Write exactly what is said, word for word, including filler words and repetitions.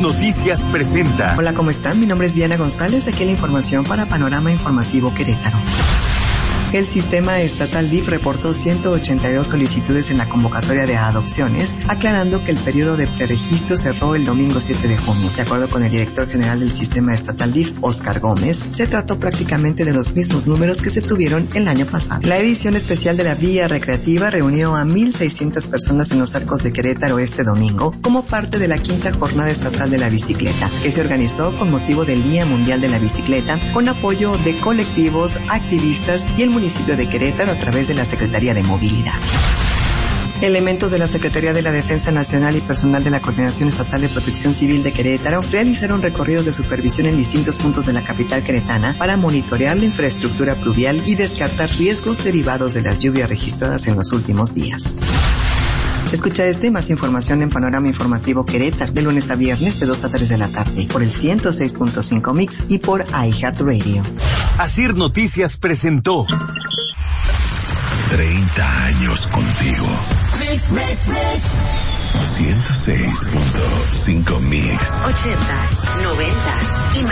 Noticias presenta. Hola, ¿cómo están? Mi nombre es Diana González, aquí la información para Panorama Informativo Querétaro. El sistema estatal D I F reportó ciento ochenta y dos solicitudes en la convocatoria de adopciones, aclarando que el periodo de preregistro cerró el domingo siete de junio. De acuerdo con el director general del sistema estatal D I F, Oscar Gómez, se trató prácticamente de los mismos números que se tuvieron el año pasado. La edición especial de la Vía Recreativa reunió a mil seiscientas personas en los Arcos de Querétaro este domingo como parte de la quinta jornada estatal de la bicicleta, que se organizó con motivo del Día Mundial de la Bicicleta, con apoyo de colectivos, activistas y el municipio de Querétaro a través de la Secretaría de Movilidad. Elementos de la Secretaría de la Defensa Nacional y personal de la Coordinación Estatal de Protección Civil de Querétaro realizaron recorridos de supervisión en distintos puntos de la capital queretana para monitorear la infraestructura pluvial y descartar riesgos derivados de las lluvias registradas en los últimos días. Escucha este y más información en Panorama Informativo Querétaro de lunes a viernes de dos a tres de la tarde por el ciento seis punto cinco Mix y por iHeartRadio. Asir Noticias presentó treinta años contigo. Mix, mix, mix. ciento seis punto cinco Mix. Ochentas, noventas y más.